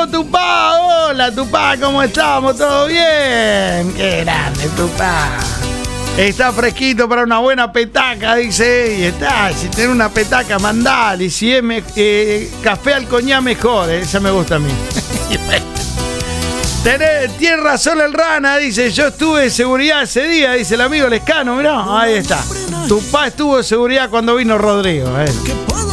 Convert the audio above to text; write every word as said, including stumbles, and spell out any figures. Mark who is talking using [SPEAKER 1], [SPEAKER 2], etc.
[SPEAKER 1] llegó Tupá. Hola, Tupá, ¿cómo estamos? ¿Todo bien? Qué grande, Tupá. Está fresquito para una buena petaca, dice. Y está, si tiene una petaca, mandale. Y si es me, eh, café al coñac, mejor. Eh, esa me gusta a mí. Tenés, tiene razón el Rana, dice. Yo estuve de seguridad ese día, dice el amigo Lescano. Mirá, ahí está. Tupá estuvo de seguridad cuando vino Rodrigo. Eh.